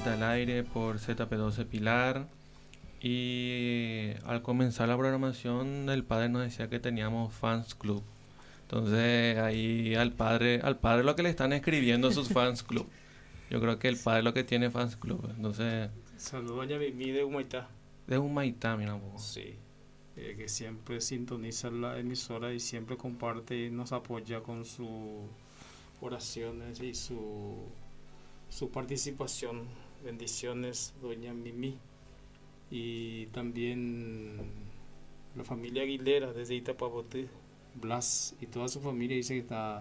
nuevamente al aire por ZP12 Pilar. Y al comenzar la programación, el padre nos decía que teníamos fans club. Entonces ahí al padre lo que le están escribiendo sus fans club. Yo creo que el padre lo que tiene fans club. Entonces, Saludos a Yamimi de Humaitá. de un maitá, mira un poco. Sí, que siempre sintoniza la emisora y siempre comparte y nos apoya con sus oraciones y su participación. Bendiciones, doña Mimi. Y también la familia Aguilera desde Itapapote, Blas y toda su familia dice que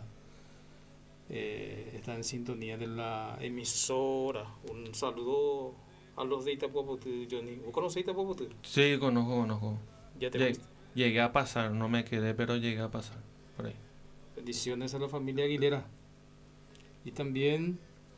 está en sintonía de la emisora. Un saludo a los de Itapapote, Johnny. ¿Vos conocés Itapapote? Sí, conozco. Ya te Lle- fuiste. Llegué a pasar, no me quedé, pero llegué a pasar por ahí. Bendiciones a la familia Aguilera. Y también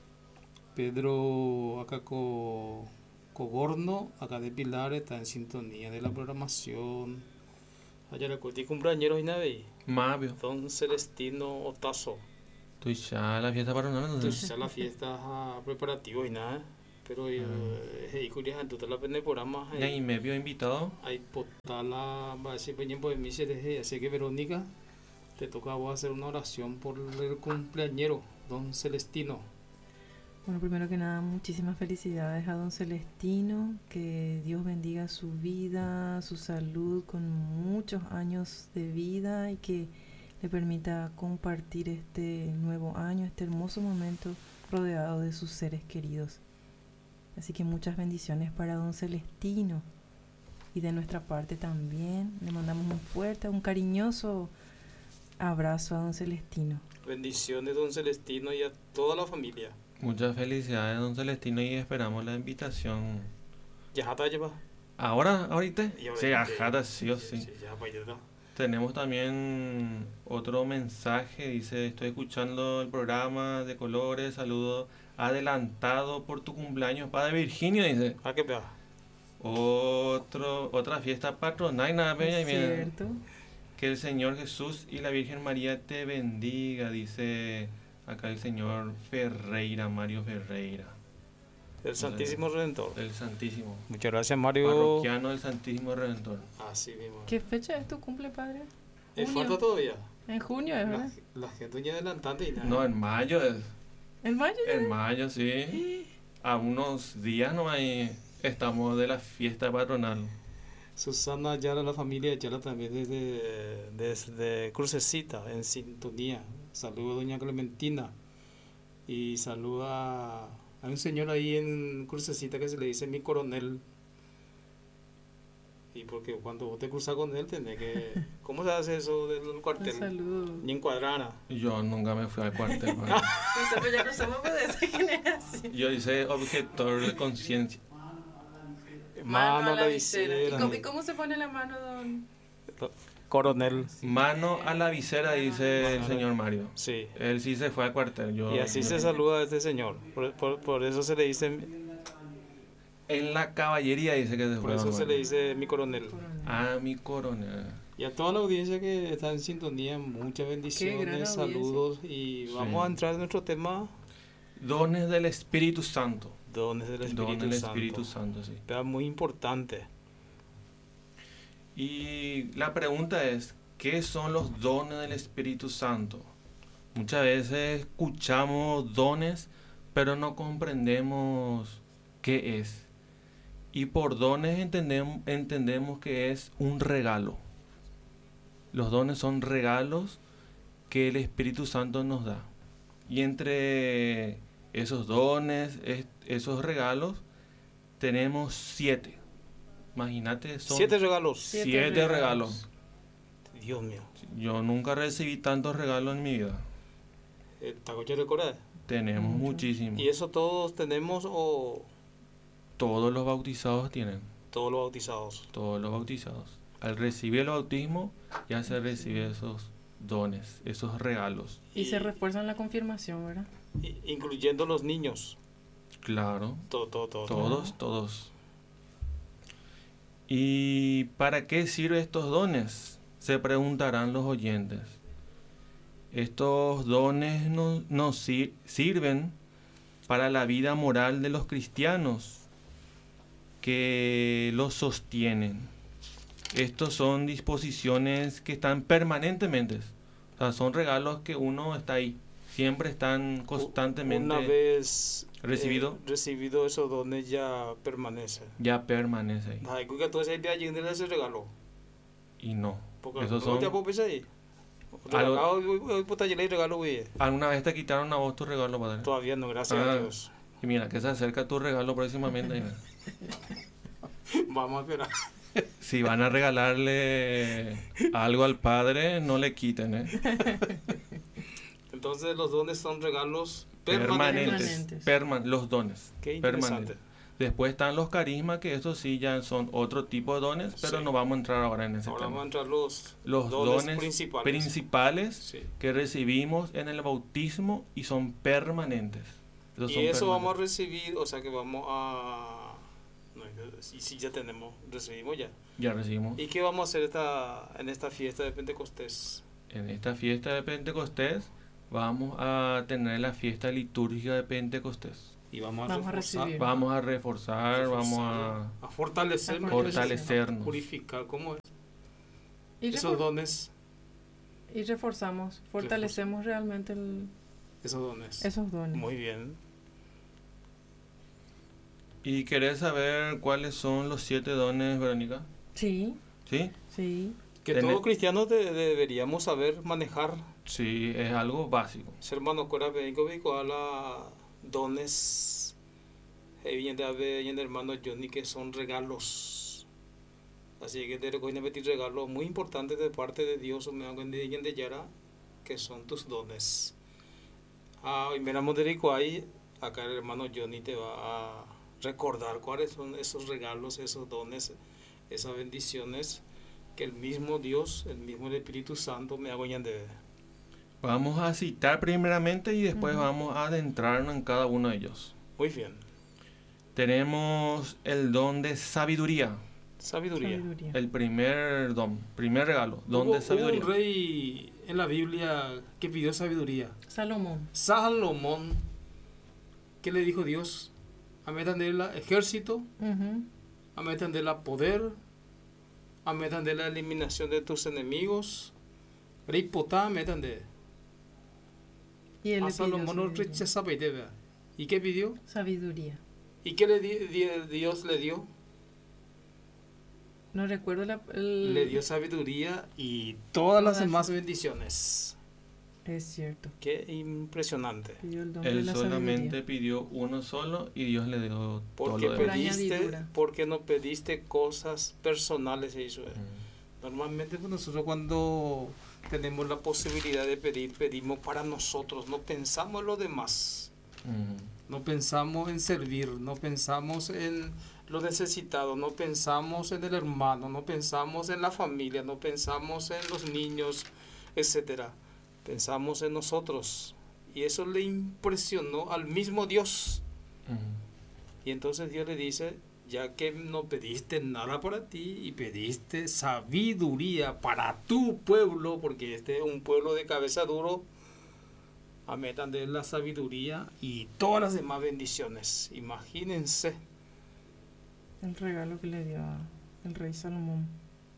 Pedro Coborno, acá de Pilar, está en sintonía de la programación. Allá le cuento cumpleaños y nada. Mavio, Don Celestino Otazo. tú ya la fiesta para no, Entonces ya la fiesta preparativos y nada. Pero curioso, tú te la pende programa. ya y me vio invitado. Hay potala, va a decir peñen por mí, así que Verónica, te toca a vos hacer una oración por el cumpleañero, don Celestino. Bueno, primero que nada, muchísimas felicidades a don Celestino, que Dios bendiga su vida, su salud, con muchos años de vida y que le permita compartir este nuevo año, este hermoso momento rodeado de sus seres queridos. Así que muchas bendiciones para don Celestino y de nuestra parte también le mandamos un fuerte, un cariñoso abrazo a don Celestino. Bendiciones don Celestino y a toda la familia. Muchas felicidades, don Celestino, y esperamos la invitación. ¿Ya está lleva? ¿Ahorita? Y Sí, ajá, sí o sí. Ya para allá. Tenemos también otro mensaje, dice, estoy escuchando el programa de colores, saludo adelantado por tu cumpleaños, padre Virginio, dice. ¿A qué pega? Otra fiesta patronal, nada, peña, y Es mira, cierto. que el Señor Jesús y la Virgen María te bendiga, dice acá el señor Ferreira, Mario Ferreira. El Santísimo Redentor. El Santísimo. Muchas gracias, Mario. Parroquiano del Santísimo Redentor. Así mismo. ¿Qué fecha es tu cumple, padre? ¿Es Junio. falta todavía? En junio, ¿es verdad? La gente ya adelantante y nada. No, en mayo es. ¿En mayo ya? En mayo, sí. A unos días no hay. Estamos de la fiesta patronal. Susana Ayala, la familia Ayala también desde Crucecita, en sintonía. Saludos a doña Clementina. Y saluda a un señor ahí en Crucecita que se le dice mi coronel. Y porque cuando vos te cruzas con él, tenés que... ¿Cómo se hace eso del cuartel? Un saludo. Ni en cuadrana. Yo nunca me fui al cuartel. man. Nosotros ya cruzamos por esa generación. Yo hice objetor de conciencia. Mano a la visera. ¿Y cómo se pone la mano, don? Coronel. Mano a la visera, dice el señor Mario. Sí. Él sí se fue al cuartel. Y así se saluda a este señor. Por eso se le dice... En la caballería dice que se Por fue. eso don se le Mario. dice mi coronel. Ah, mi coronel. Y a toda la audiencia que está en sintonía, muchas Qué gran bendiciones, audiencia. saludos. Y vamos a entrar en nuestro tema, Dones del Espíritu Santo. dones del Espíritu Dones del Santo. Espíritu Santo, sí. Pero muy importante. Y la pregunta es, ¿qué son los dones del Espíritu Santo? Muchas veces escuchamos dones, pero no comprendemos qué es. Y por dones entendemos que es un regalo. Los dones son regalos que el Espíritu Santo nos da. Y entre esos dones, esos regalos, tenemos 7. Imagínate, son 7 regalos. 7 regalos. Dios mío. Yo nunca recibí tantos regalos en mi vida. ¿Tacoche de Corea? Tenemos Mucho. muchísimos. ¿Y eso todos tenemos o Todos los bautizados tienen. todos los bautizados? Todos los bautizados. Al recibir el bautismo, ya se recibe esos dones, esos regalos. Y se refuerza en la confirmación, ¿verdad? Incluyendo los niños. Claro, Todo. todos. ¿Y para qué sirven estos dones? Se preguntarán los oyentes. Estos dones nos sirven para la vida moral de los cristianos que los sostienen. Estos son disposiciones que están permanentemente. O sea, son regalos que uno está ahí. Siempre están constantemente. Una vez recibido, esos dones ya permanece. ya permanece ahí. Ay, que todo ese día lleno de ese regalo. Y no. Porque Esos no son. te puedo ahí. Algo- Puta, yo le regalo, güey. ¿Alguna vez te quitaron a vos tu regalo, padre? Todavía no, gracias Ah. a Dios. Y mira, que se acerca tu regalo próximamente. Mira. Vamos a esperar. Si van a regalarle algo al padre, no le quiten, ¿eh? Entonces los dones son regalos permanentes. Permanentes. Los dones. Qué interesante. Permanentes. Después están los carismas, que estos sí ya son otro tipo de dones, pero Sí. no vamos a entrar ahora en ese Ahora tema. vamos a entrar los Dones principales. principales Sí. que recibimos en el bautismo y son permanentes. Esos Y son eso vamos a permanentes. recibir, o sea que vamos a... No, sí, ya recibimos ya. Ya recibimos. ¿Y qué vamos a hacer en esta fiesta de Pentecostés? En esta fiesta de Pentecostés vamos a tener la fiesta litúrgica de Pentecostés. Y vamos a Vamos a reforzar, recibir. Vamos a reforzar, vamos a fortalecer, A fortalecernos. purificar, ¿cómo es? Y, Esos dones, y reforzamos, fortalecemos realmente esos dones. esos dones. Muy bien. ¿Y querés saber cuáles son los 7 dones, Verónica? Sí, ¿Sí? sí. Que Tener- todos cristianos deberíamos saber manejar. Sí, es algo básico. Ser hermano cora bengo a la dones bien de hermano Johnny que son regalos. Así que te recomiendo meter regalos muy importantes de parte de Dios o me hago de Yara que son tus dones. Y miramos de ahí acá el hermano Johnny te va a recordar cuáles son esos regalos, esos dones, esas bendiciones que el mismo Dios, el mismo Espíritu Santo me hago de Vamos a citar primeramente y después Ujú. vamos a adentrarnos en cada uno de ellos. Muy bien. Tenemos el don de sabiduría. Sabiduría. Sabiduría. El primer don, primer regalo, don de Hubo sabiduría. un rey en la Biblia que pidió sabiduría. Salomón. Salomón. ¿Qué le dijo Dios? A metanderla ejército, Ujú. a metanderla poder, a metanderla la eliminación de tus enemigos. Rey potá, metande. Y él A le pidió Salomón no sabiduría. rechazaba y debe. ¿Y qué pidió? Sabiduría. ¿Y qué Dios le dio? No recuerdo Le dio sabiduría y todas las Todas. demás bendiciones. Es cierto. Qué impresionante. Pidió el don de Él la solamente sabiduría. pidió uno solo y Dios le dio todo Porque lo demás. añadidura. porque no pediste cosas personales, se hizo. Mm. Normalmente pues, nosotros cuando tenemos la posibilidad de pedir, pedimos para nosotros, no pensamos en lo demás, Mm. no pensamos en servir, no pensamos en lo necesitado, no pensamos en el hermano, no pensamos en la familia, no pensamos en los niños, etcétera. Pensamos en nosotros. Y eso le impresionó al mismo Dios. Mm. Y entonces Dios le dice, ya que no pediste nada para ti y pediste sabiduría para tu pueblo, porque este es un pueblo de cabeza duro, ametan de la sabiduría y todas las demás bendiciones. Imagínense. El regalo que le dio el rey Salomón.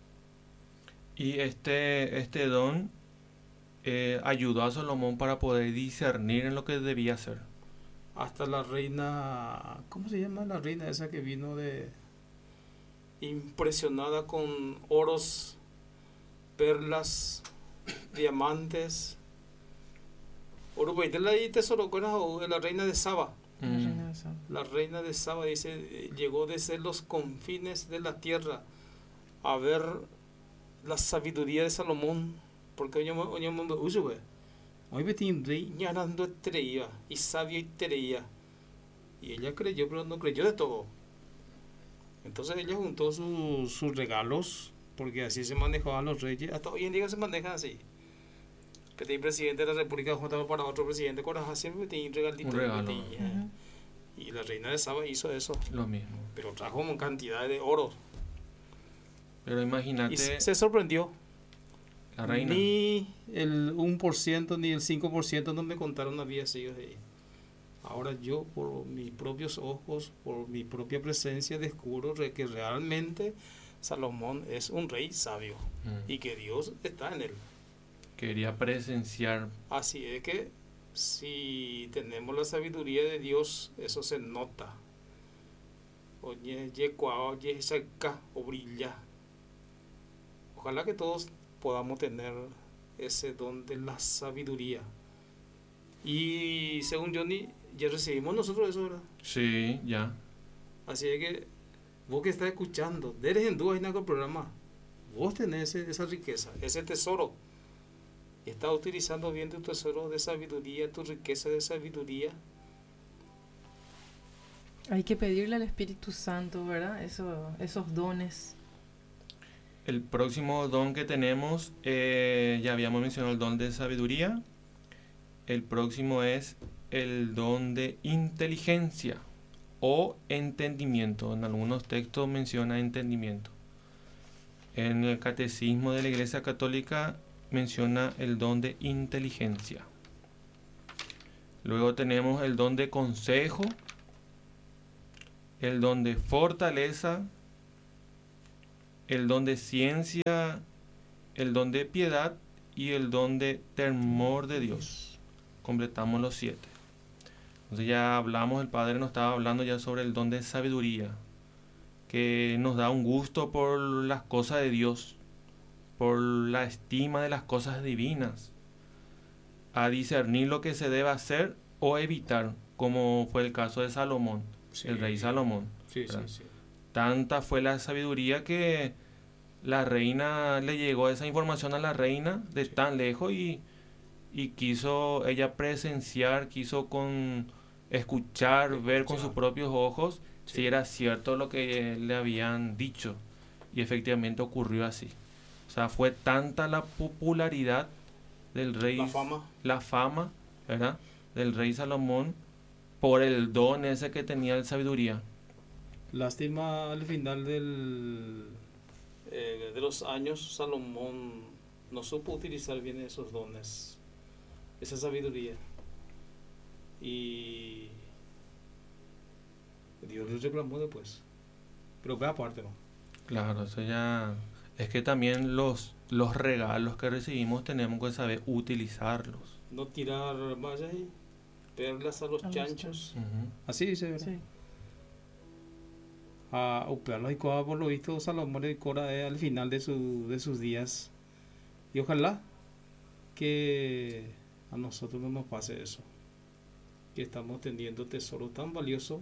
Y este don ayudó a Salomón para poder discernir en lo que debía hacer. Hasta la reina, ¿cómo se llama la reina esa que vino de impresionada con oros, perlas, diamantes? Oro y tesoro, la reina de Saba. La Mm. reina de Saba. La reina de Saba dice, llegó desde los confines de la tierra a ver la sabiduría de Salomón, porque hoy mundo uso hoy betín rey ñarando estrella y sabio y tereía, y ella creyó pero no creyó de todo. Entonces ella juntó sus regalos, porque así se manejaban los reyes, hasta hoy en día se manejan así. Petit presidente de la República juntaba para otro presidente coraje siempre betín regalito. Un regalo. Ujú. Y la reina de Saba hizo eso, Lo mismo. pero trajo una cantidad de oro. Pero Y imagínate se sorprendió. la reina. Ni el 1% ni el 5% no me contaron había sido ahí. Ahora yo por mis propios ojos, por mi propia presencia, descubro que realmente Salomón es un rey sabio y que Dios está en él. Quería presenciar. Así es que si tenemos la sabiduría de Dios, eso se nota. Oye, oye, saca o brilla. Ojalá que todos podamos tener ese don de la sabiduría. Y según Johnny, ya recibimos nosotros eso, ¿verdad? Sí, ya. Así es que vos que estás escuchando, eres en duda en el programa, vos tenés esa riqueza, ese tesoro. Estás utilizando bien tu tesoro de sabiduría, tu riqueza de sabiduría. Hay que pedirle al Espíritu Santo, ¿verdad? Esos dones. El próximo don que tenemos, ya habíamos mencionado el don de sabiduría. El próximo es el don de inteligencia o entendimiento. En algunos textos menciona entendimiento. En el Catecismo de la Iglesia Católica menciona el don de inteligencia. Luego tenemos el don de consejo, el don de fortaleza, el don de ciencia, el don de piedad y el don de temor de Dios. Completamos los 7. Entonces ya hablamos, el Padre nos estaba hablando ya sobre el don de sabiduría, que nos da un gusto por las cosas de Dios, por la estima de las cosas divinas, a discernir lo que se debe hacer o evitar, como fue el caso de Salomón, Sí. el rey Salomón. Sí. Tanta fue la sabiduría que la reina le llegó esa información a la reina de tan lejos y quiso ella presenciar, quiso escuchar, ver con sus propios ojos si era cierto lo que le habían dicho. Y efectivamente ocurrió así. O sea, fue tanta la popularidad del rey, la fama, ¿verdad?, del rey Salomón por el don ese que tenía de sabiduría. Lástima al final de los años, Salomón no supo utilizar bien esos dones, esa sabiduría. Y Dios lo reclamó después. Pero ve aparte, ¿no? Claro, eso ya... Es que también los regalos que recibimos tenemos que saber utilizarlos. No tirar mallas y perlas a los chanchos. Uh-huh. Así dice, ¿verdad? Sí. A upearlos y cosas, por lo visto, Salomón le decora al final de sus días. Y ojalá que a nosotros no nos pase eso. Que estamos teniendo tesoro tan valioso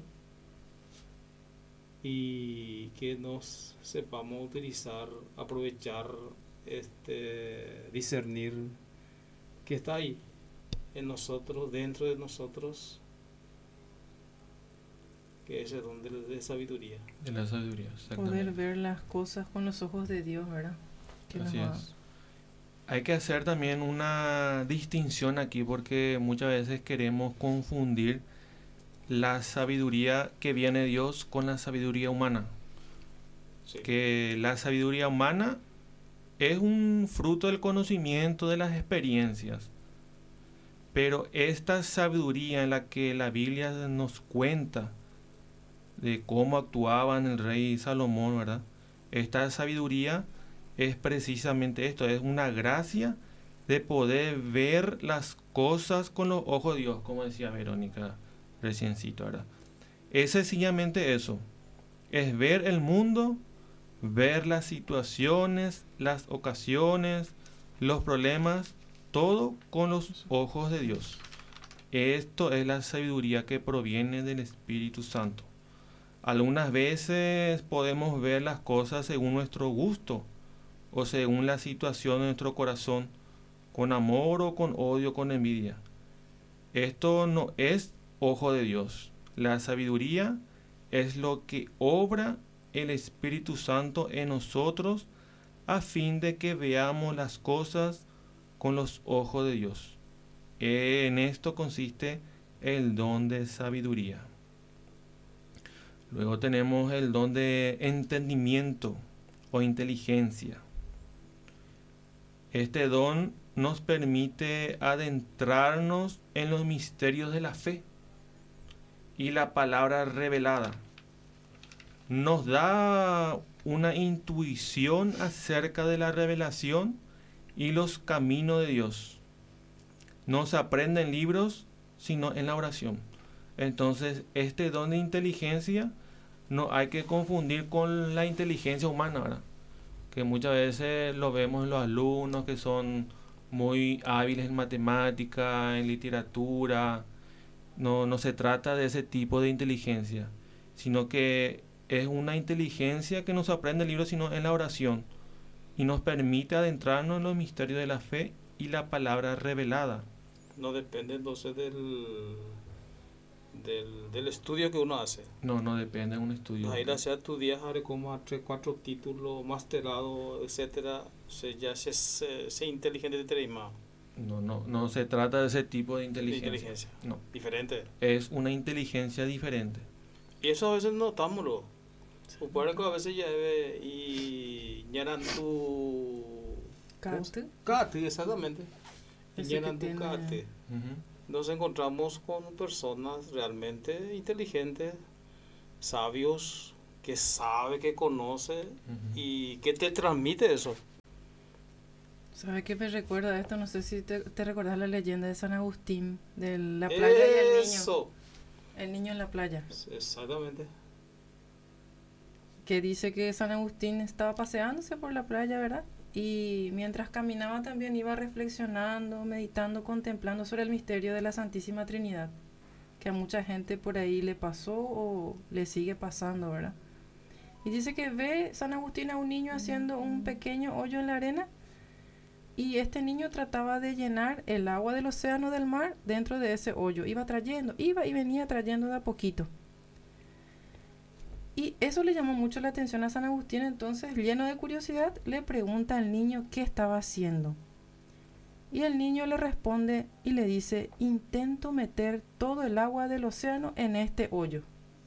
y que nos sepamos utilizar, aprovechar, discernir que está ahí en nosotros, dentro de nosotros, que es el don de sabiduría. De la sabiduría, exactamente. Poder ver las cosas con los ojos de Dios, ¿verdad? Que Así nos va... es. Hay que hacer también una distinción aquí porque muchas veces queremos confundir la sabiduría que viene de Dios con la sabiduría humana. Sí. Que la sabiduría humana es un fruto del conocimiento, de las experiencias. Pero esta sabiduría en la que la Biblia nos cuenta de cómo actuaba el rey Salomón, ¿verdad? Esta sabiduría es precisamente esto, es una gracia de poder ver las cosas con los ojos de Dios, como decía Verónica reciencito, ¿verdad? Es sencillamente eso, es ver el mundo, ver las situaciones, las ocasiones, los problemas, todo con los ojos de Dios. Esto es la sabiduría que proviene del Espíritu Santo. Algunas veces podemos ver las cosas según nuestro gusto o según la situación de nuestro corazón, con amor o con odio, con envidia. Esto no es ojo de Dios. La sabiduría es lo que obra el Espíritu Santo en nosotros a fin de que veamos las cosas con los ojos de Dios. En esto consiste el don de sabiduría. Luego tenemos el don de entendimiento o inteligencia. Este don nos permite adentrarnos en los misterios de la fe. y la palabra revelada. Nos da una intuición acerca de la revelación y los caminos de Dios. No se aprende en libros, sino en la oración. Entonces, este don de inteligencia no hay que confundir con la inteligencia humana, ¿verdad? Que muchas veces lo vemos en los alumnos que son muy hábiles en matemática, en literatura. No se trata de ese tipo de inteligencia, sino que es una inteligencia que no se aprende en el libro, sino en la oración, y nos permite adentrarnos en los misterios de la fe y la palabra revelada. No depende entonces del estudio que uno hace. No depende de un estudio. Ahí la sea estudias como a 3, 4 títulos, masterado, etcétera, ya se inteligente de más. No se trata de ese tipo de inteligencia. No. Diferente. Es una inteligencia diferente. Y eso a veces notámoslo. Supongo que a veces ya debe y llenan tu cate, exactamente. Y llenan tu cate. Nos encontramos con personas realmente inteligentes, sabios, que sabe, que conoce y que te transmite eso. ¿Sabes qué me recuerda esto? No sé si te recuerdas la leyenda de San Agustín, de la playa y el niño. El niño en la playa. Exactamente. Que dice que San Agustín estaba paseándose por la playa, ¿verdad? Y mientras caminaba también iba reflexionando, meditando, contemplando sobre el misterio de la Santísima Trinidad, que a mucha gente por ahí le pasó o le sigue pasando, ¿verdad? Y dice que ve San Agustín a un niño haciendo un pequeño hoyo en la arena, y este niño trataba de llenar el agua del océano, del mar, dentro de ese hoyo. Iba y venía trayendo de a poquito. Y eso le llamó mucho la atención a San Agustín. Entonces, lleno de curiosidad, le pregunta al niño qué estaba haciendo. Y el niño le responde y le dice: intento meter todo el agua del océano en este hoyo.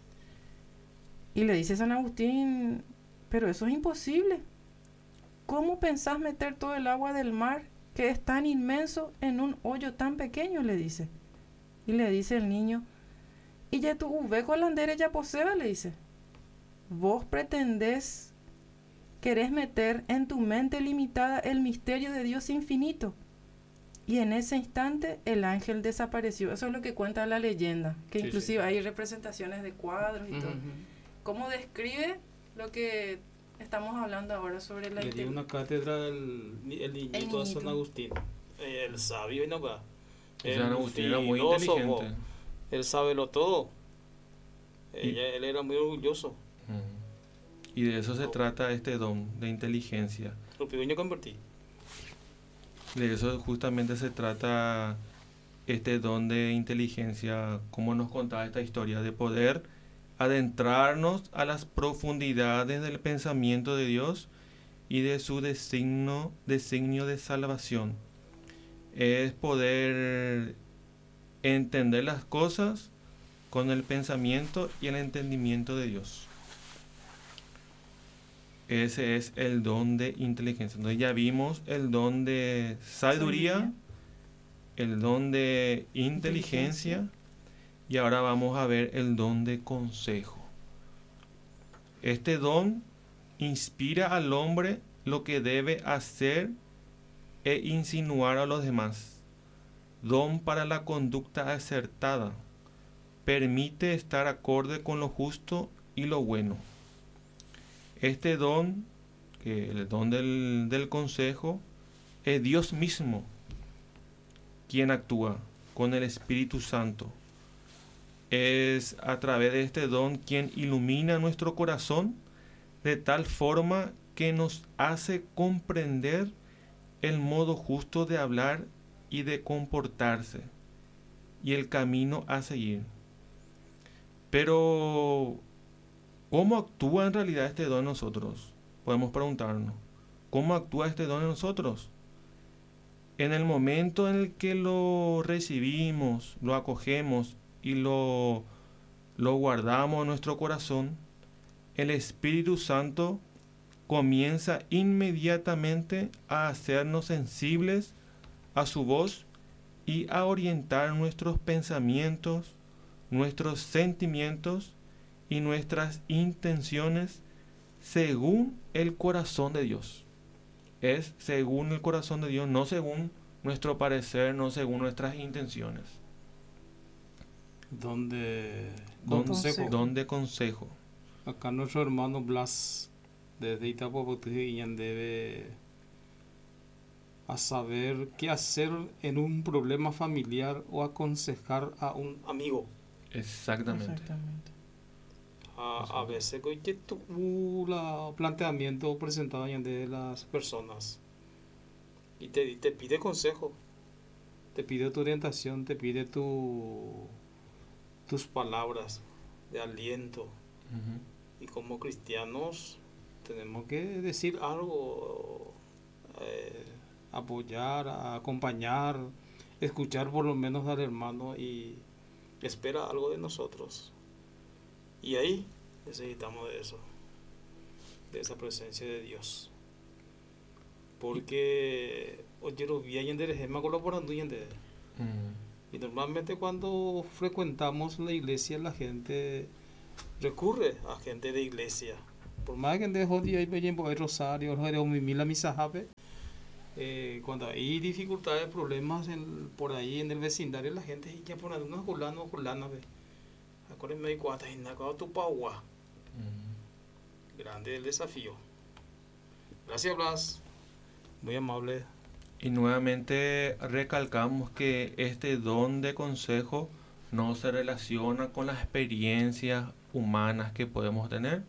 Y le dice San Agustín: pero eso es imposible. ¿Cómo pensás meter todo el agua del mar, que es tan inmenso, en un hoyo tan pequeño?, le dice. Y le dice el niño: y ya tu ve colandere ya poseba, le dice. Vos querés meter en tu mente limitada el misterio de Dios infinito. Y en ese instante el ángel desapareció. Eso es lo que cuenta la leyenda, que inclusive hay representaciones de cuadros y todo. ¿Cómo describe lo que estamos hablando ahora sobre la inteligencia? Le dio una cátedra el niñito a San Agustín, el sabio, y no va. San Agustín era muy inteligente. Él sabe lo todo. Él era muy orgulloso. Y de eso se trata este don de inteligencia. Lo pequeño convertí. De eso justamente se trata este don de inteligencia, como nos contaba esta historia, de poder adentrarnos a las profundidades del pensamiento de Dios y de su designio de salvación. Es poder entender las cosas con el pensamiento y el entendimiento de Dios. Ese es el don de inteligencia. Entonces ya vimos el don de sabiduría, el don de inteligencia, y ahora vamos a ver el don de consejo. Este don inspira al hombre lo que debe hacer e insinuar a los demás. Don para la conducta acertada. Permite estar acorde con lo justo y lo bueno. Este don, el don del consejo, es Dios mismo quien actúa con el Espíritu Santo. Es a través de este don quien ilumina nuestro corazón de tal forma que nos hace comprender el modo justo de hablar y de comportarse y el camino a seguir. Pero ¿cómo actúa en realidad este don en nosotros? Podemos preguntarnos, ¿cómo actúa este don en nosotros? En el momento en el que lo recibimos, lo acogemos y lo guardamos en nuestro corazón, el Espíritu Santo comienza inmediatamente a hacernos sensibles a su voz y a orientar nuestros pensamientos, nuestros sentimientos y nuestras intenciones según el corazón de Dios. Es según el corazón de Dios, no según nuestro parecer, no según nuestras intenciones. Donde Consejo. Donde consejo. acá nuestro hermano Blas desde Itapopotuí debe a saber qué hacer en un problema familiar o aconsejar a un amigo. Exactamente. Exactamente. A veces que tu la planteamiento presentado de las personas y te pide consejo, te pide tu orientación, te pide tus palabras de aliento. Ujú. Y como cristianos tenemos que decir algo, apoyar, acompañar, escuchar por lo menos al hermano y espera algo de nosotros. Y ahí necesitamos de eso, de esa presencia de Dios. Porque oye, los días me colaborando y normalmente cuando frecuentamos la iglesia la gente recurre a gente de iglesia. Por más que dejó de ir por el rosario, la misa jape, cuando hay dificultades, problemas por ahí en el vecindario, la gente ya por algunos julanos, acuérdenme de cuata y nacao tu paua. Grande el desafío. Gracias, Blas. Muy amable. Y nuevamente recalcamos que este don de consejo no se relaciona con las experiencias humanas que podemos tener.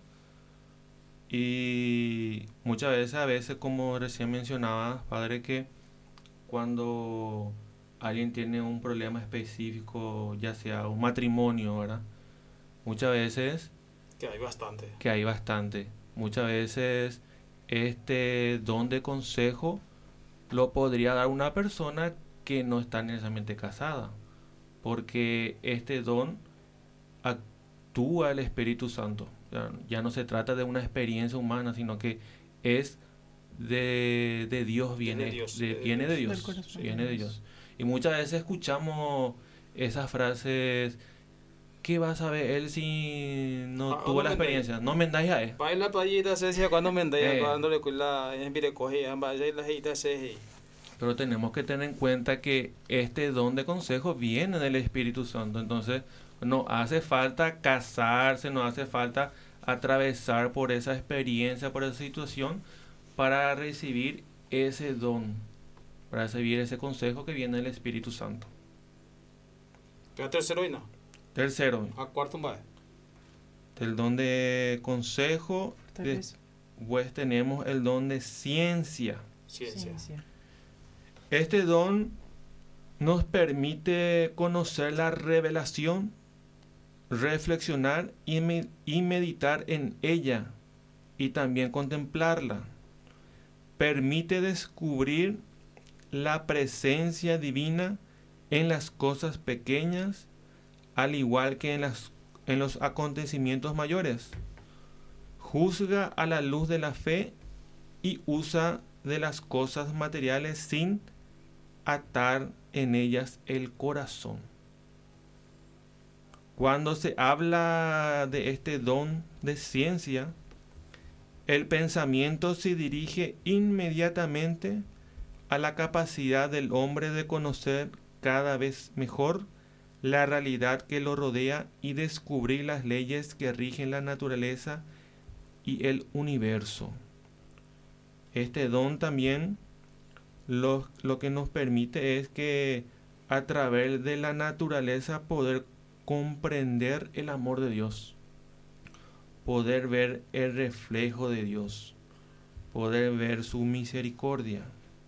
Y muchas veces, como recién mencionaba, padre, que cuando alguien tiene un problema específico, ya sea un matrimonio, ¿verdad? Muchas veces Que hay bastante. que hay bastante. Muchas veces este don de consejo lo podría dar una persona que no está necesariamente casada, porque este don actúa el Espíritu Santo. Ya no se trata de una experiencia humana, sino que es de Dios, viene de Dios, Del corazón viene de de Dios. Dios. Y muchas veces escuchamos esas frases: ¿qué va a saber él si no tuvo la experiencia? No me andáis a él. Baila payita se cuando me Eh. cuando le cuela en recoge ambas la hita se. Pero tenemos que tener en cuenta que este don de consejo viene del Espíritu Santo. Entonces, no hace falta casarse, no hace falta atravesar por esa experiencia, por esa situación, para recibir ese don, para recibir ese consejo que viene del Espíritu Santo. ¿Qué tercero y no? Tercero, A cuarto más. el don de consejo, Tal vez. pues tenemos el don de ciencia. Ciencia. Este don nos permite conocer la revelación, reflexionar y meditar en ella, y también contemplarla. Permite descubrir la presencia divina en las cosas pequeñas, al igual que en los acontecimientos mayores. Juzga a la luz de la fe y usa de las cosas materiales sin atar en ellas el corazón. Cuando se habla de este don de ciencia, el pensamiento se dirige inmediatamente a la capacidad del hombre de conocer cada vez mejor la realidad que lo rodea y descubrir las leyes que rigen la naturaleza y el universo. Este don también lo que nos permite es que a través de la naturaleza poder comprender el amor de Dios, poder ver el reflejo de Dios, poder ver su misericordia.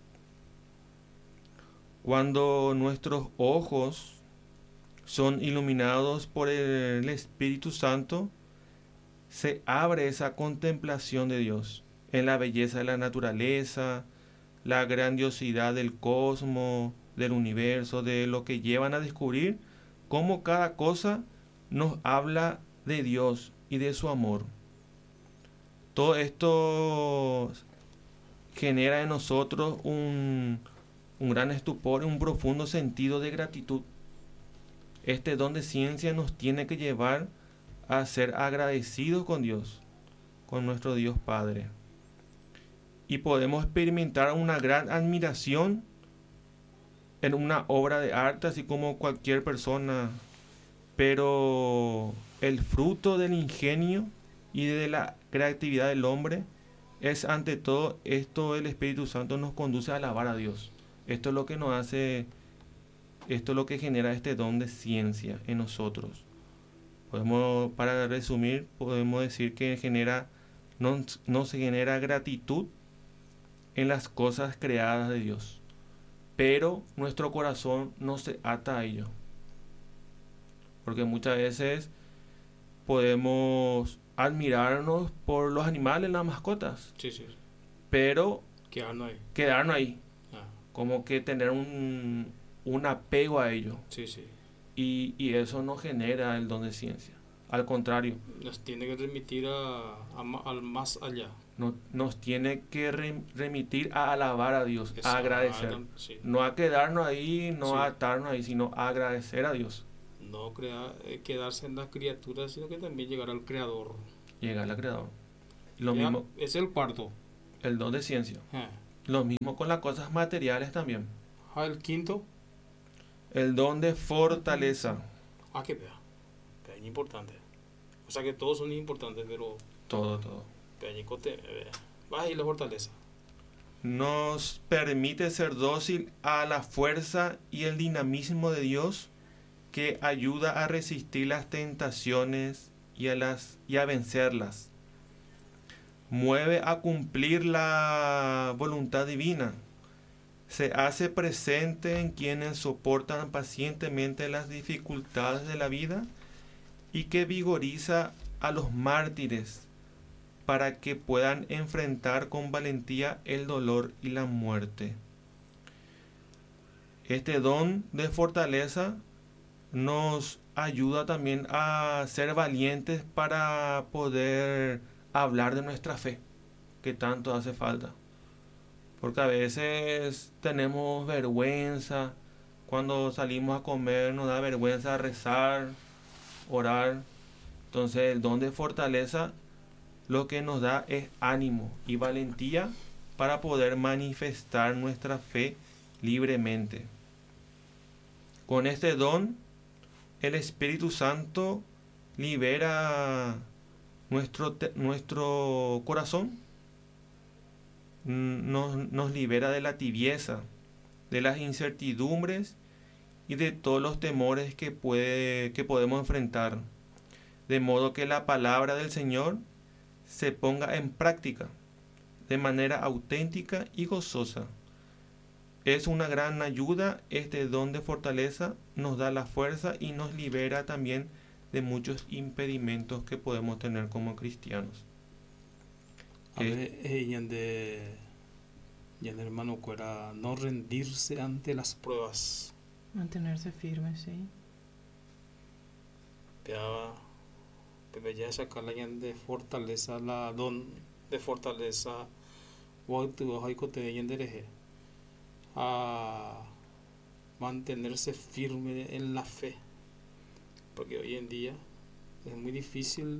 Cuando nuestros ojos son iluminados por el Espíritu Santo, se abre esa contemplación de Dios en la belleza de la naturaleza, la grandiosidad del cosmos, del universo, de lo que llevan a descubrir cómo cada cosa nos habla de Dios y de su amor. Todo esto genera en nosotros un gran estupor, un profundo sentido de gratitud. Este don de ciencia nos tiene que llevar a ser agradecidos con Dios, con nuestro Dios Padre. Y podemos experimentar una gran admiración en una obra de arte, así como cualquier persona, pero el fruto del ingenio y de la creatividad del hombre es ante todo esto. El Espíritu Santo nos conduce a alabar a Dios. Esto es lo que nos hace, esto es lo que genera este don de ciencia en nosotros. Para resumir, podemos decir que no se genera gratitud en las cosas creadas de Dios, pero nuestro corazón no se ata a ello, porque muchas veces podemos admirarnos por los animales, las mascotas, Sí, sí. pero Quedarnos ahí. quedarnos ahí, Ah, como que tener un apego a ello, sí, sí. y eso no genera el don de ciencia. Al contrario, Nos tiene que remitir al más allá. nos tiene que remitir a alabar a Dios, a agradecer. Sí. No a quedarnos ahí, no Sí. a atarnos ahí, sino a agradecer a Dios. No quedarse en las criaturas, sino que también llegar al Creador. Llegar al Creador. Lo Ya, mismo, es el cuarto. el don de ciencia. Ah. Lo mismo con las cosas materiales también. El quinto. El don de fortaleza. Qué pea. Pea es importante. O sea que todos son importantes, pero Todo. peñicote, baja y la fortaleza. Nos permite ser dócil a la fuerza y el dinamismo de Dios, que ayuda a resistir las tentaciones y a vencerlas. Mueve a cumplir la voluntad divina. Se hace presente en quienes soportan pacientemente las dificultades de la vida, y que vigoriza a los mártires para que puedan enfrentar con valentía el dolor y la muerte. Este don de fortaleza nos ayuda también a ser valientes para poder hablar de nuestra fe, que tanto hace falta. Porque a veces tenemos vergüenza, cuando salimos a comer nos da vergüenza rezar, orar. Entonces el don de fortaleza lo que nos da es ánimo y valentía para poder manifestar nuestra fe libremente. Con este don, el Espíritu Santo libera nuestro corazón, nos libera de la tibieza, de las incertidumbres y de todos los temores que podemos enfrentar, de modo que la palabra del Señor se ponga en práctica de manera auténtica y gozosa. Es una gran ayuda. Este don de fortaleza nos da la fuerza y nos libera también de muchos impedimentos que podemos tener como cristianos. A ver, y en el hermano Cuera, no rendirse ante las pruebas. Mantenerse firme, sí. Pero ya sacar la de fortaleza, la don de fortaleza, a mantenerse firme en la fe, porque hoy en día es muy difícil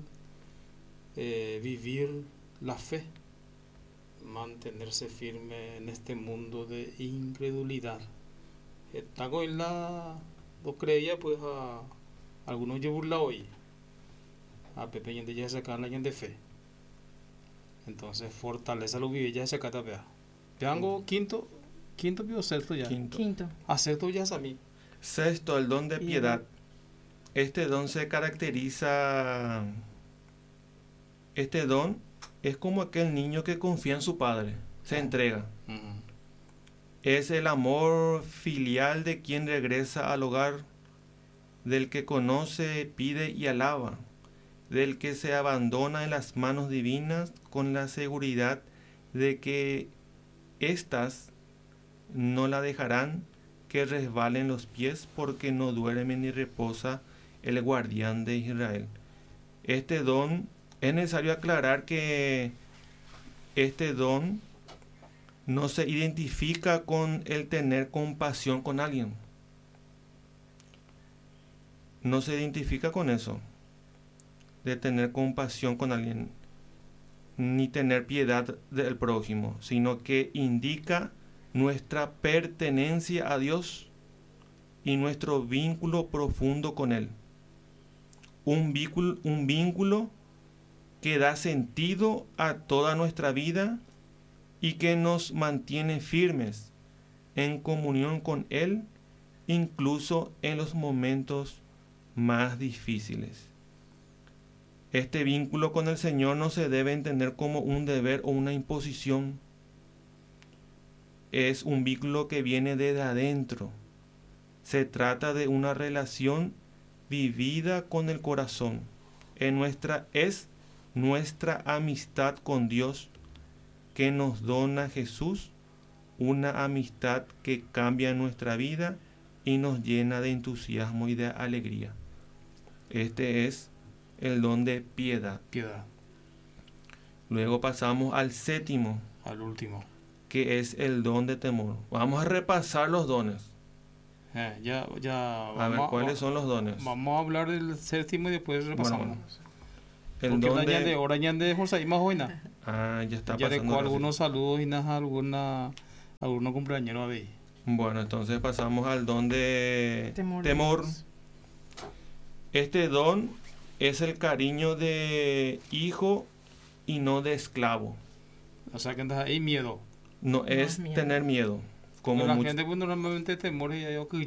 vivir la fe, mantenerse firme en este mundo de incredulidad. Está con la no creía, pues a algunos yo burla hoy a Pepe yende ya sacar la de fe. Entonces fortaleza lo vive ya se cata pea. Peango quinto pio sexto ya. Quinto. A sexto ya es a mí. Sexto, el don de piedad. Este don este don es como aquel niño que confía en su padre, se entrega. Es el amor filial de quien regresa al hogar, del que conoce, pide y alaba, del que se abandona en las manos divinas con la seguridad de que éstas no la dejarán que resbalen los pies, porque no duerme ni reposa el guardián de Israel. Este don, es necesario aclarar que este don no se identifica con el tener compasión con alguien. no se identifica con eso, de tener compasión con alguien, ni tener piedad del prójimo, sino que indica nuestra pertenencia a Dios y nuestro vínculo profundo con Él. Un vínculo que da sentido a toda nuestra vida y que nos mantiene firmes en comunión con Él, incluso en los momentos más difíciles. Este vínculo con el Señor no se debe entender como un deber o una imposición. Es un vínculo que viene desde adentro. Se trata de una relación vivida con el corazón. Es nuestra amistad con Dios que nos dona Jesús, una amistad que cambia nuestra vida y nos llena de entusiasmo y de alegría. Este es el don de piedad. Luego pasamos al séptimo, al último, que es el don de temor. Vamos a repasar los dones. A ver, ¿cuáles son los dones? Vamos a hablar del séptimo y después repasamos. Bueno, el porque don de... ya está ya pasando. Ya algunos saludos y algunos cumpleaños a ver. Bueno, entonces pasamos al don de temor. Este don es el cariño de hijo y no de esclavo. O sea que andas ahí miedo. No es miedo. Tener miedo. Como la gente pues, normalmente temor y yo que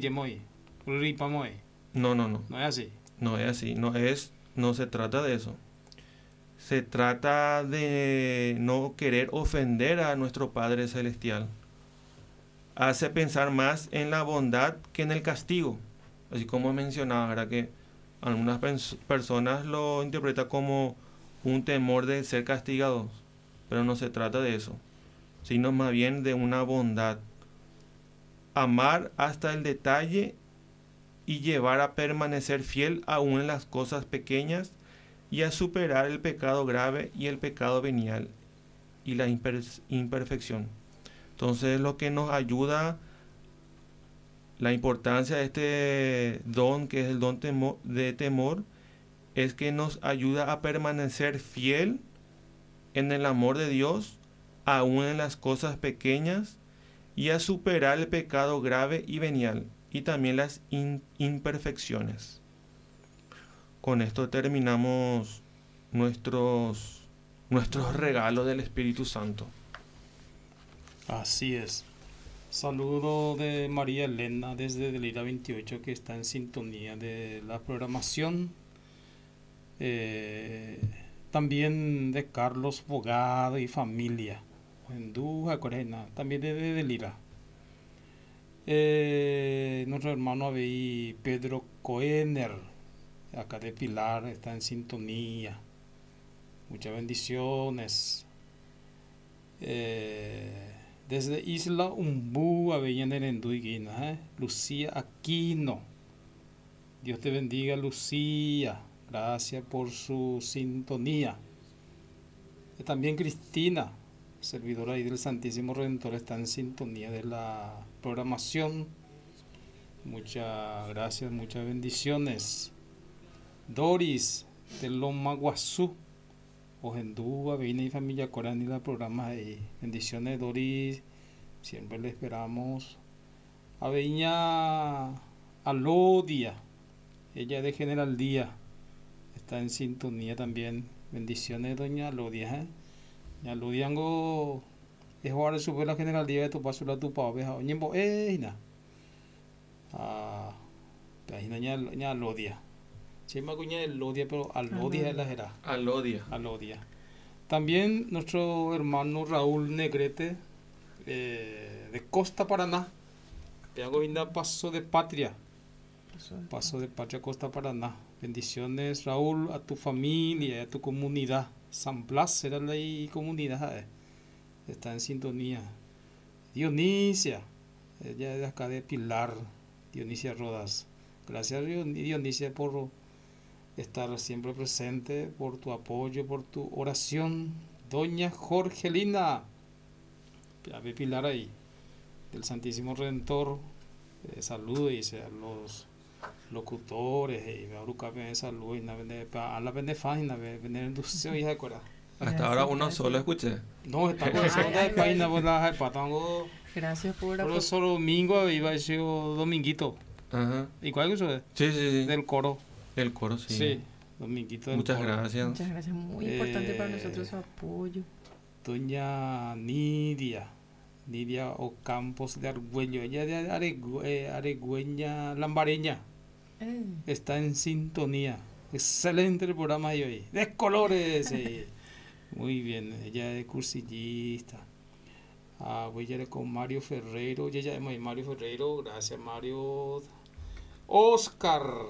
No. No es así. No es así. No se trata de eso. Se trata de no querer ofender a nuestro Padre Celestial. Hace pensar más en la bondad que en el castigo. Así como mencionaba, ¿verdad? Que algunas personas lo interpretan como un temor de ser castigados. Pero no se trata de eso, sino más bien de una bondad. Amar hasta el detalle y llevar a permanecer fiel aún en las cosas pequeñas y a superar el pecado grave y el pecado venial y la imperfección. Entonces lo que nos ayuda, la importancia de este don, que es el don de temor, es que nos ayuda a permanecer fiel en el amor de Dios, aún en las cosas pequeñas, y a superar el pecado grave y venial, y también las imperfecciones. Con esto terminamos nuestros regalos del Espíritu Santo. Así es. Saludo de María Elena desde Delira 28, que está en sintonía de la programación. También de Carlos Bogado y familia. También de Delira. Nuestro hermano Abey Pedro Coener, acá de Pilar, está en sintonía. Muchas bendiciones. Desde Isla Umbú, Avellana Erenduiguina, Lucía Aquino. Dios te bendiga, Lucía. Gracias por su sintonía. También Cristina, servidora ahí del Santísimo Redentor, está en sintonía de la programación. Muchas gracias, muchas bendiciones. Doris, de Loma Guazú, Ojendú, Avena y familia Corán y la programa ahí. Bendiciones, Doris, siempre le esperamos. Aveña Alodia, ella de General Día, está en sintonía también. Bendiciones, doña Alodia. Doña Alodia, es ahora sube la General Día de tu paso la tu pavo, oñembo, doña Alodia. Se llama cuña Alodia, pero Alodia es la jera. Alodia. También nuestro hermano Raúl Negrete, de Costa Paraná. Tengo vinda Paso de Patria. Paso de Patria, Costa Paraná. Bendiciones, Raúl, a tu familia, a tu comunidad. San Blas era la comunidad. Está en sintonía. Dionisia, ella es de acá de Pilar. Dionisia Rodas. Gracias, Dionisia, por estar siempre presente, por tu apoyo, por tu oración. Doña Jorgelina, de Pilar ahí, del Santísimo Redentor. Saludos, dice, a los locutores y me aruca me salud y na vende a la vende fan y vende industria y de cora. Hasta ahora uno solo escuché. No, está con segunda de página por la patango. Gracias por Por eso domingo iba a ser dominguito. Ajá. ¿Y cuál es eso? Sí, sí, sí. Del coro. El coro, sí. Sí, dominguito del Muchas coro. gracias. Muchas gracias, muy importante para nosotros su apoyo. Doña Nidia Ocampos de Argüello, ella de Aregüeña Lambareña, está en sintonía. Excelente el programa de hoy. De colores. Muy bien, ella es cursillista. Voy a ir con Mario Ferreiro. Ya llamé Mario Ferreiro. Gracias, Mario. Oscar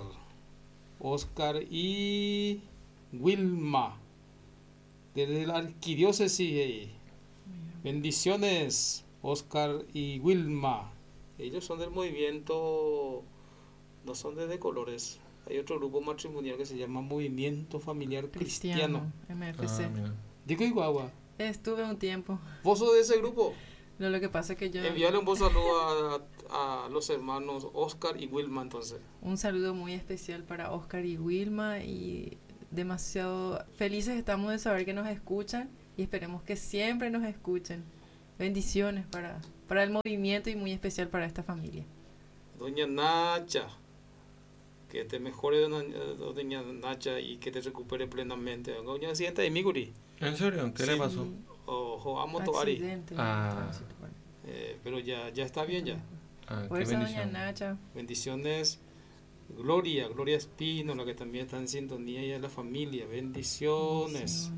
y Wilma, desde la arquidiócesis. Bendiciones, Oscar y Wilma. Ellos son del movimiento, no son de colores. Hay otro grupo matrimonial que se llama Movimiento Familiar Cristiano. MFC. ¿De qué Iguagua? Estuve un tiempo. ¿Vos sos de ese grupo? No, lo que pasa es que yo... Envíale un buen saludo a los hermanos Oscar y Wilma entonces. Un saludo muy especial para Oscar y Wilma y demasiado felices estamos de saber que nos escuchan y esperemos que siempre nos escuchen. Bendiciones para el movimiento y muy especial para esta familia. Doña Nacha, que te mejore doña Nacha y que te recupere plenamente. Doña accidente de Miguri. ¿En serio? ¿Qué le pasó? Ojo, amo Toari. Accidente. Pero ya está bien ya. Qué Fuerza, doña bendición. Nacha. Bendiciones. Gloria Espino, la que también está en sintonía y a la familia. Bendiciones.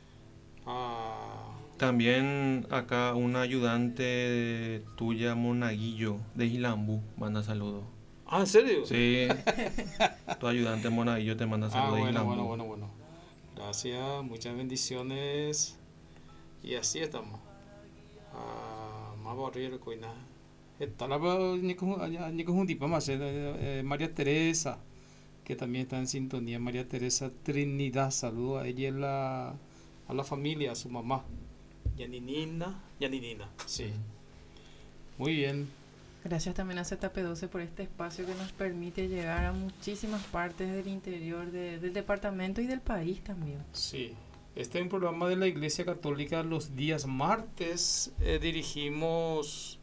También acá una ayudante tuya, Monaguillo, de Gilambú, manda saludos. ¿En serio? Sí. Tu ayudante Monaguillo te manda saludos de Gilambú. Bueno. Gracias, muchas bendiciones. Y así estamos. Más barrio de coina. Está la María Teresa, que también está en sintonía. María Teresa Trinidad, saludo a ella y a la familia, a su mamá. Yaninina, sí. Muy bien. Gracias también a ZP12 por este espacio que nos permite llegar a muchísimas partes del interior del departamento y del país también. Sí. Este es un programa de la Iglesia Católica los días martes. Dirigimos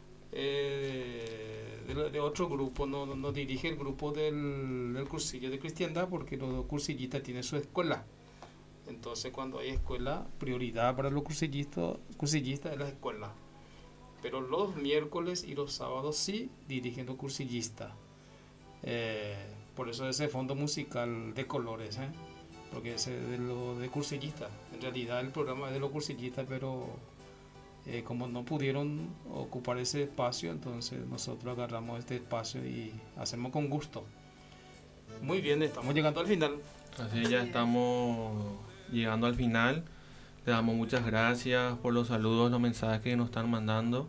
de otro grupo, no dirige el grupo del cursillo de cristiandad porque los cursillistas tienen su escuela. Entonces cuando hay escuela, prioridad para los cursillistas es la escuela. Pero los miércoles y los sábados sí dirigen los cursillistas. Por eso ese fondo musical de colores, porque es de lo de cursillistas. En realidad el programa es de los cursillistas, pero como no pudieron ocupar ese espacio, entonces nosotros agarramos este espacio y hacemos con gusto. Muy bien, estamos llegando al final. Así ya estamos llegando al final. Le damos muchas gracias por los saludos, los mensajes que nos están mandando.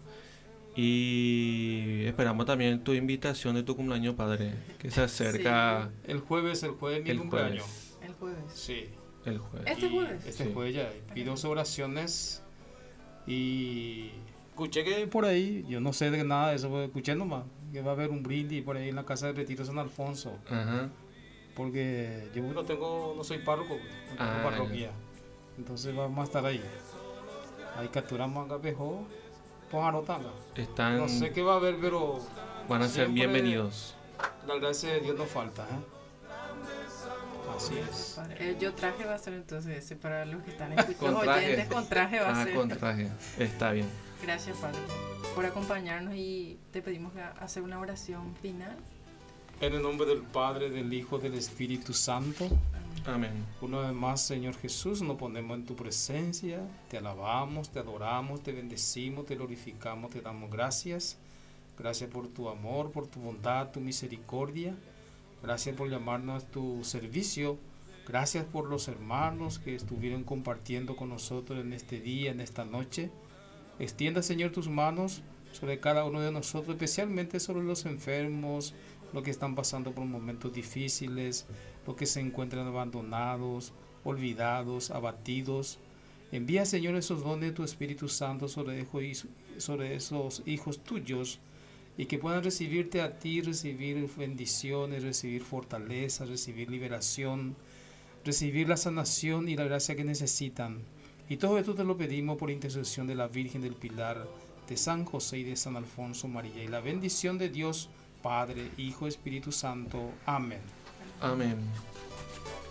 Y esperamos también tu invitación de tu cumpleaños, padre, que se acerca. Sí. El jueves mi cumpleaños. El jueves. Sí. El jueves. ¿Este jueves? Este jueves ya. Pido oraciones y escuché que por ahí, yo no sé de nada de eso, escuché nomás que va a haber un brindis por ahí en la casa de retiro San Alfonso. Ajá. Porque yo no soy párroco, no tengo parroquia. Entonces vamos a estar ahí. Ahí capturamos a Capejo, Pojarotanga. No sé qué va a haber, pero van a ser bienvenidos. La gracia de Dios no falta, Así es. Yo traje va a ser entonces ese para los que están escuchando. Los oyentes con traje va a ser. Con traje. Está bien. Gracias, Padre, por acompañarnos y te pedimos hacer una oración final. En el nombre del Padre, del Hijo, del Espíritu Santo. Amén. Una vez más, Señor Jesús, nos ponemos en tu presencia, te alabamos, te adoramos, te bendecimos, te glorificamos, te damos gracias. Gracias por tu amor, por tu bondad, tu misericordia. Gracias por llamarnos a tu servicio. Gracias por los hermanos que estuvieron compartiendo con nosotros en este día, en esta noche. Extienda, Señor, tus manos sobre cada uno de nosotros, especialmente sobre los enfermos, los que están pasando por momentos difíciles, los que se encuentran abandonados, olvidados, abatidos. Envía, Señor, esos dones de tu Espíritu Santo sobre esos hijos tuyos y que puedan recibirte a ti, recibir bendiciones, recibir fortaleza, recibir liberación, recibir la sanación y la gracia que necesitan. Y todo esto te lo pedimos por intercesión de la Virgen del Pilar, de San José y de San Alfonso María. Y la bendición de Dios, Padre, Hijo, Espíritu Santo. Amén. Amén.